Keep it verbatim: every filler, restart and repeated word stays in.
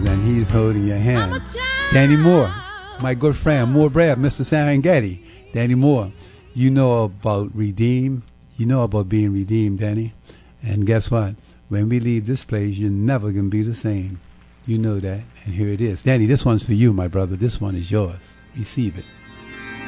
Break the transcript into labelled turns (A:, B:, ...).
A: and he's holding your hand. Danny Moore, my good friend, Moore Brad, Mister Serengeti. Danny Moore, you know about redeem. You know about being redeemed, Danny. And guess what? When we leave this place, you're never going to be the same. You know that. And here it is. Danny, this one's for you, my brother. This one is yours. Receive it.